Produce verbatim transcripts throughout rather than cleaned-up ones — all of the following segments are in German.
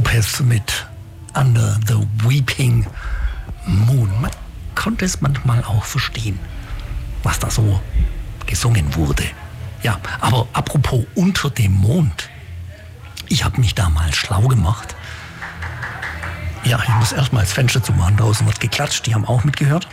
Opeth mit Under the Weeping Moon. Man konnte es manchmal auch verstehen, was da so gesungen wurde. Ja, aber apropos unter dem Mond. Ich habe mich da mal schlau gemacht. Ja, ich muss erstmal das Fenster zumachen. Draußen wird geklatscht, die haben auch mitgehört.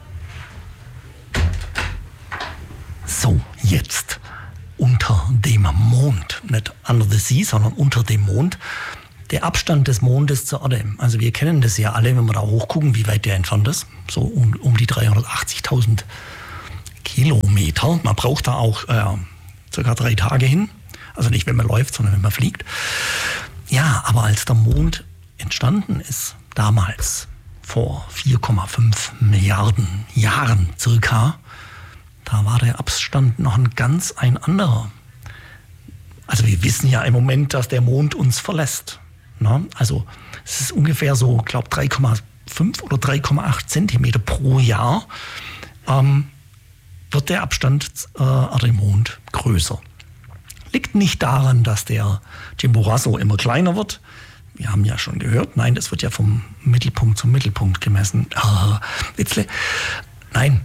So, jetzt unter dem Mond. Nicht under the sea, sondern unter dem Mond. Der Abstand des Mondes zur Erde. Also wir kennen das ja alle, wenn wir da hochgucken, wie weit der entfernt ist. So um, um die dreihundertachtzigtausend Kilometer. Man braucht da auch äh, circa drei Tage hin. Also nicht, wenn man läuft, sondern wenn man fliegt. Ja, aber als der Mond entstanden ist, damals, vor vier Komma fünf Milliarden Jahren circa, da war der Abstand noch ein ganz ein anderer. Also wir wissen ja im Moment, dass der Mond uns verlässt. Na, also es ist ungefähr so, ich glaube, drei Komma fünf oder drei Komma acht Zentimeter pro Jahr ähm, wird der Abstand äh, Erde-Mond größer. Liegt nicht daran, dass der Chimborazo immer kleiner wird. Wir haben ja schon gehört, nein, das wird ja vom Mittelpunkt zum Mittelpunkt gemessen. Ah, Witzle. Nein,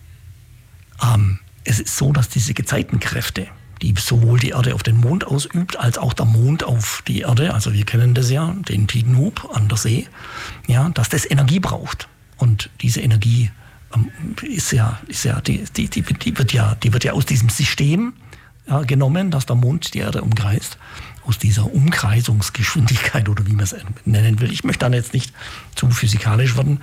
ähm, es ist so, dass diese Gezeitenkräfte, die sowohl die Erde auf den Mond ausübt, als auch der Mond auf die Erde, also wir kennen das ja, den Tidenhub an der See, ja, dass das Energie braucht. Und diese Energie ähm, ist ja, ist ja, die, die, die, die, wird ja, die wird ja aus diesem System ja, genommen, dass der Mond die Erde umkreist, aus dieser Umkreisungsgeschwindigkeit oder wie man es nennen will. Ich möchte dann jetzt nicht zu physikalisch werden.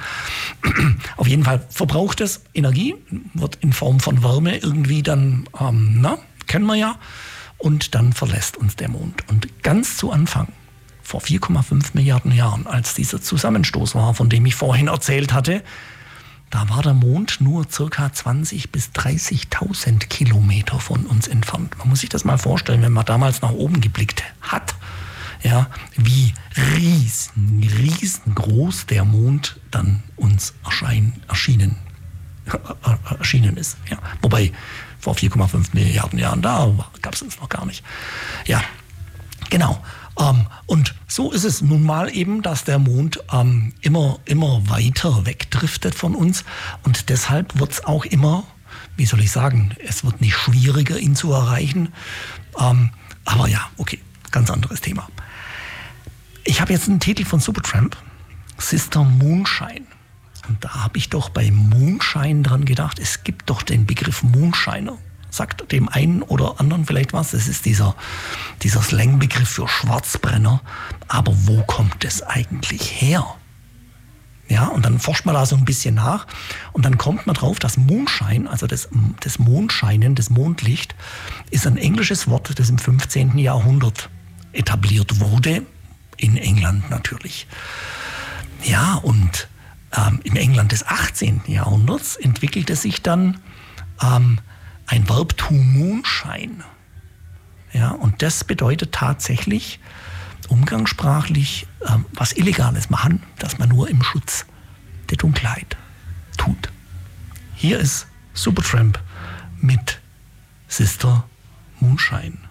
Auf jeden Fall verbraucht es Energie, wird in Form von Wärme irgendwie dann, ähm, na, kennen wir ja, und dann verlässt uns der Mond. Und ganz zu Anfang, vor vier Komma fünf Milliarden Jahren, als dieser Zusammenstoß war, von dem ich vorhin erzählt hatte, da war der Mond nur ca. zwanzigtausend bis dreißigtausend Kilometer von uns entfernt. Man muss sich das mal vorstellen, wenn man damals nach oben geblickt hat, ja, wie riesen, riesengroß der Mond dann uns erschein, erschienen, äh, erschienen ist. Ja. Wobei, vor vier Komma fünf Milliarden Jahren, da gab es uns noch gar nicht. Ja, genau. Ähm, und so ist es nun mal eben, dass der Mond ähm, immer, immer weiter wegdriftet von uns. Und deshalb wird es auch immer, wie soll ich sagen, es wird nicht schwieriger, ihn zu erreichen. Ähm, aber ja, okay, ganz anderes Thema. Ich habe jetzt einen Titel von Supertramp, Sister Moonshine. Und da habe ich doch bei Moonshine dran gedacht, es gibt doch den Begriff Moonshiner. Sagt dem einen oder anderen vielleicht was. Das ist dieser, dieser Slangbegriff für Schwarzbrenner. Aber wo kommt es eigentlich her? Ja, und dann forscht man da so ein bisschen nach. Und dann kommt man drauf, dass Moonshine, also das, das Mondscheinen, das Mondlicht, ist ein englisches Wort, das im fünfzehnten Jahrhundert etabliert wurde. In England natürlich. Ja, und ähm, im England des achtzehnten Jahrhunderts entwickelte sich dann ähm, ein Verb to moonshine. Ja, und das bedeutet tatsächlich umgangssprachlich äh, was Illegales machen, das man nur im Schutz der Dunkelheit tut. Hier ist Supertramp mit Sister Moonshine.